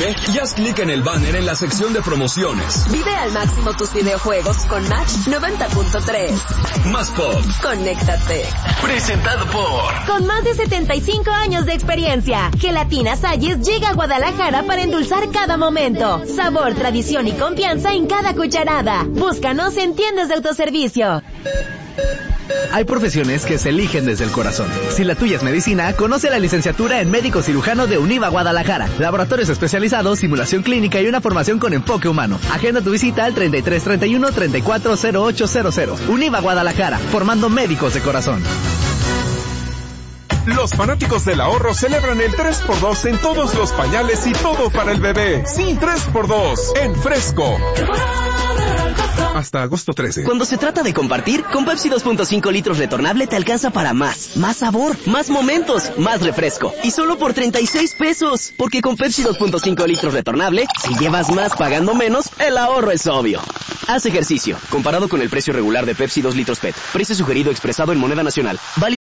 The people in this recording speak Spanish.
tele y haz clic en el banner en la sección de promociones. Vive al máximo tus videojuegos con Match 90.3. Más Pop. Conéctate. Presentado por... Con más de 75 años de experiencia, Gelatina Salles llega a Guadalajara para endulzar cada momento. Sabor, tradición y confianza en cada cucharada. Búscanos en tiendas de autoservicio. Hay profesiones que se eligen desde el corazón. Si la tuya es medicina, conoce la licenciatura en médico cirujano de Univa Guadalajara. Laboratorios especializados, simulación clínica y una formación con enfoque humano. Agenda tu visita al 3331-340800. Univa Guadalajara, formando médicos de corazón. Los fanáticos del ahorro celebran el 3x2 en todos los pañales y todo para el bebé. Sí, 3x2 en Fresco. Hasta agosto 13. Cuando se trata de compartir, con Pepsi 2.5 litros retornable te alcanza para más. Más sabor, más momentos, más refresco. Y solo por 36 pesos. Porque con Pepsi 2.5 litros retornable, si llevas más pagando menos, el ahorro es obvio. Haz ejercicio. Comparado con el precio regular de Pepsi 2 litros PET. Precio sugerido expresado en moneda nacional. Válido